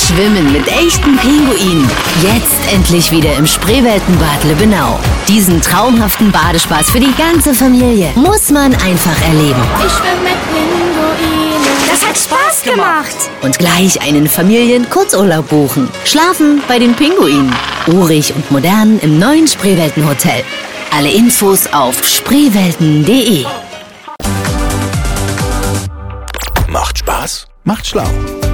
Schwimmen mit echten Pinguinen. Jetzt endlich wieder im Spreeweltenbad Lübbenau. Diesen traumhaften Badespaß für die ganze Familie muss man einfach erleben. Ich schwimme mit Pinguinen. Das hat Spaß gemacht. Und gleich einen Familien-Kurzurlaub buchen. Schlafen bei den Pinguinen. Urig und modern im neuen Spreeweltenhotel. Alle Infos auf spreewelten.de. Macht Spaß, macht schlau.